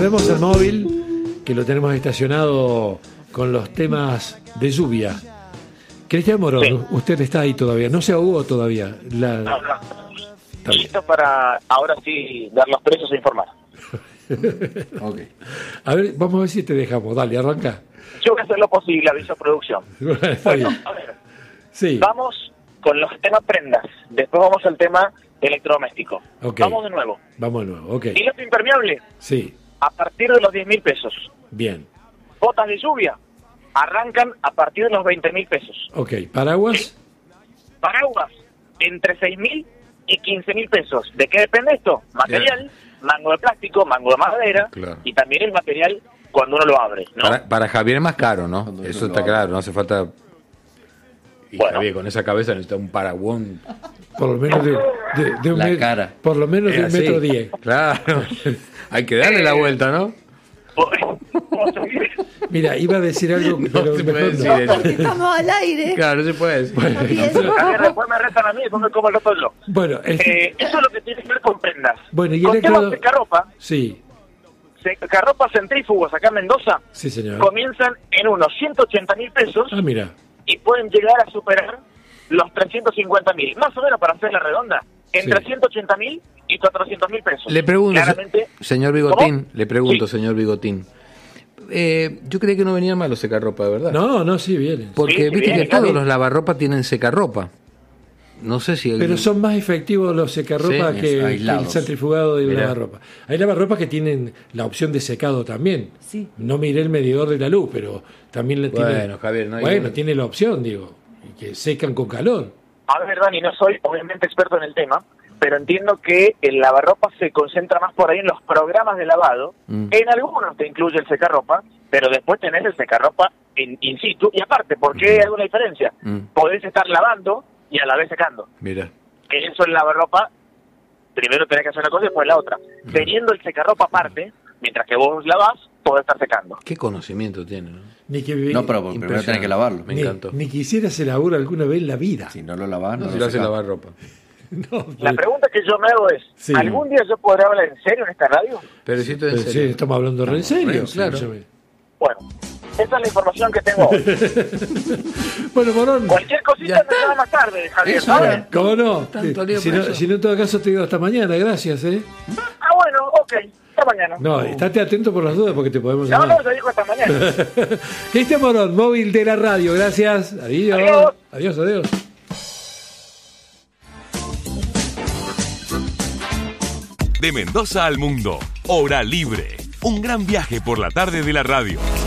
Saludemos al móvil, que lo tenemos estacionado con los temas de lluvia. Cristian Morón, sí. Usted está ahí todavía, no se ahogó todavía. No. Listo para ahora sí dar los precios e informar. Okay. A ver, vamos a ver si te dejamos. Dale, arranca. Yo voy a hacer lo posible, aviso producción. Bueno, a ver. Sí. Vamos con los temas prendas. Después vamos al tema electrodoméstico. Okay. Vamos de nuevo. Ok. Piloto impermeable. Sí. A partir de los 10.000 pesos. Bien. Botas de lluvia. Arrancan a partir de los 20.000 pesos. Ok. ¿Paraguas? Sí. Paraguas. Entre 6.000 y 15.000 pesos. ¿De qué depende esto? Material, mango de plástico, mango de madera, claro. Y también el material cuando uno lo abre, ¿no? Para Javier es más caro, ¿no? Cuando eso está claro, no hace falta... Y bueno, Javier, con esa cabeza necesita un paraguón. Por lo menos de un metro. Cara. Por lo menos de 1,10 m. Claro. Hay que darle la vuelta, ¿no? Mira, iba a decir algo, no pero se puede decir no, porque estamos al aire. Claro, no se puede decir. Bueno, después me rezan a mí y después me como el otro yo. Bueno, eso es lo que tiene que ver con prendas. Bueno, y con el temas secarropa. Sí. Secarropa centrífugos acá en Mendoza. Sí, señor. Comienzan en unos 180.000 pesos. Ah, mira. Y pueden llegar a superar los 350.000. Más o menos, para hacer la redonda, entre 180.000 y 400.000 pesos. Le pregunto, señor Bigotín, ¿cómo? Le pregunto, sí. Señor Bigotín. Yo creí que no venían mal los secarropa, de verdad. No, sí vienen. Porque sí, viste vienen, que todos los lavarropa tienen secarropa. No sé si... Pero son más efectivos los secarropa que el centrifugado de lavarropa. Hay lavarropas que tienen la opción de secado también. Sí. No miré el medidor de la luz, pero también la tiene. Bueno, Javier, no hay bueno, tiene la opción, digo, y que secan con calor. A ver, Dani, no soy obviamente experto en el tema, pero entiendo que el lavarropa se concentra más por ahí en los programas de lavado. En algunos te incluye el secarropa, pero después tenés el secarropa in situ. Y aparte, ¿por qué hay alguna diferencia? Podés estar lavando y a la vez secando. Mira. Que eso en lavarropa, primero tenés que hacer una cosa y después la otra. Teniendo el secarropa aparte, mientras que vos lavás, podés estar secando. Qué conocimiento tiene, ¿no? No, pero primero tenés que lavarlo. Me encantó. Ni quisiera hacer laburo alguna vez en la vida. Si no lo lavás, no se hace lavar ropa. No, la pregunta que yo me hago es, sí. ¿Algún día yo podré hablar en serio en esta radio? Pero si estoy en serio. Sí, estamos hablando en serio. Claro. Bueno, esa es la información que tengo hoy. Bueno, Morón. Cualquier cosita me llama más tarde, Javier, ¿sabes? ¿Cómo no? Si no, en todo caso te digo hasta mañana, gracias, Ah, bueno, ok. Hasta mañana. No, estate atento por las dudas porque te podemos llamar. No, te digo hasta mañana. Cristian Morón, móvil de la radio, gracias. Adiós. Adiós. De Mendoza al mundo, Hora Libre. Un gran viaje por la tarde de la radio.